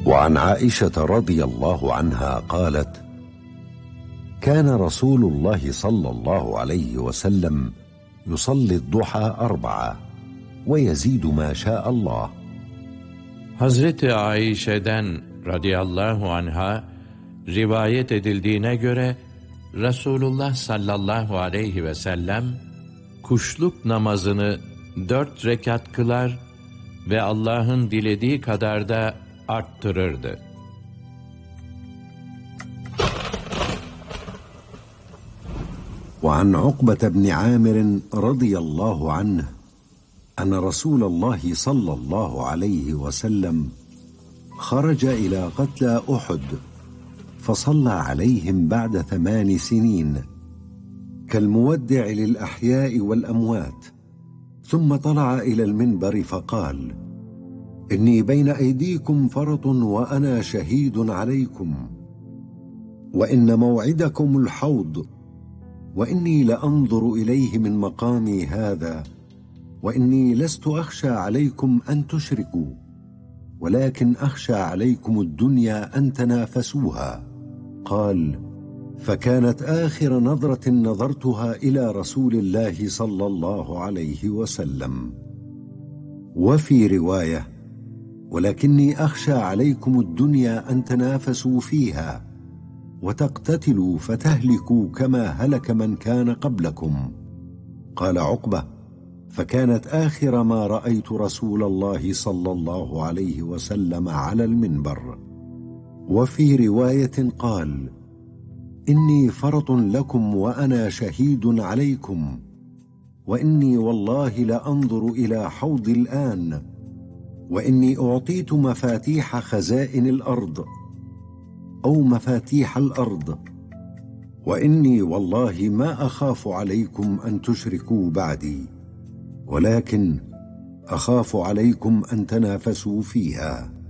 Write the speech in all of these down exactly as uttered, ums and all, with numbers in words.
وعن عائشة رضي الله عنها قالت: كان رسول الله صلى الله عليه وسلم يصلي الضحى أربعة ويزيد ما شاء الله. Hazreti Ayşe'den radıyallahu anha rivayet edildiğine göre Resulullah sallallahu aleyhi ve sellem kuşluk namazını dört rekat kılar ve Allah'ın dilediği kadar da arttırırdı. وعن عقبة بن عامر رضي الله عنه أن رسول الله صلى الله عليه وسلم خرج إلى قتلى أحد فصلى عليهم بعد ثمان سنين كالمودع للأحياء والأموات، ثم طلع إلى المنبر فقال: إني بين أيديكم فرط وأنا شهيد عليكم، وإن موعدكم الحوض، وإني لأنظر إليه من مقامي هذا، وإني لست أخشى عليكم أن تشركوا، ولكن أخشى عليكم الدنيا أن تنافسوها. قال: فكانت آخر نظرة نظرتها إلى رسول الله صلى الله عليه وسلم. وفي رواية: ولكني أخشى عليكم الدنيا أن تنافسوا فيها وتقتتلوا فتهلكوا كما هلك من كان قبلكم. قال عقبة: فكانت آخر ما رأيت رسول الله صلى الله عليه وسلم على المنبر. وفي رواية قال: إني فرط لكم وأنا شهيد عليكم، وإني والله لأنظر إلى حوض الآن، وإني أعطيت مفاتيح خزائن الأرض أو مفاتيح الأرض، وإني والله ما أخاف عليكم أن تشركوا بعدي، ولكن أخاف عليكم أن تنافسوا فيها.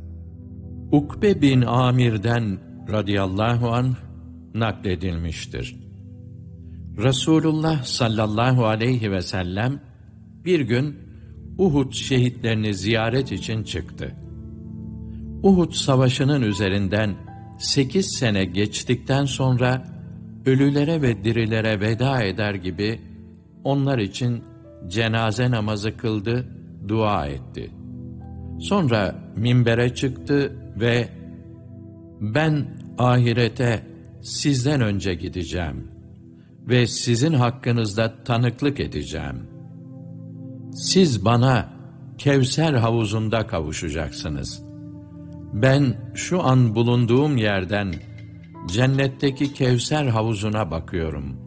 Ukbe bin Amir'den radıyallahu anh nakledilmiştir. Resulullah sallallahu aleyhi ve sellem bir gün Uhud şehitlerini ziyaret için çıktı. Uhud savaşının üzerinden sekiz sene geçtikten sonra ölülere ve dirilere veda eder gibi onlar için cenaze namazı kıldı, dua etti. Sonra minbere çıktı ve ben ahirete sizden önce gideceğim ve sizin hakkınızda tanıklık edeceğim. Siz bana Kevser havuzunda kavuşacaksınız. Ben şu an bulunduğum yerden cennetteki Kevser havuzuna bakıyorum.